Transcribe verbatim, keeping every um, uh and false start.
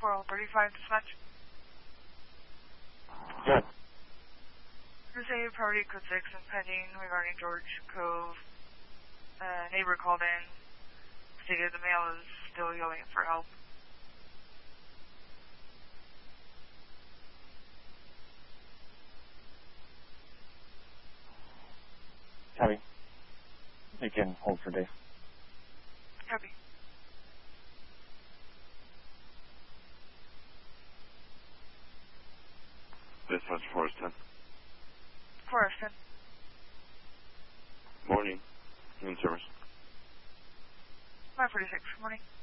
four oh thirty-five dispatch. Good. There's a priority code six impending regarding George Cove. Uh, neighbor called in, stated the male is still yelling for help. Copy. You can hold for Dave. Copy. Dispatch Forest ten. Forest ten. Morning. In service. five forty-six, morning.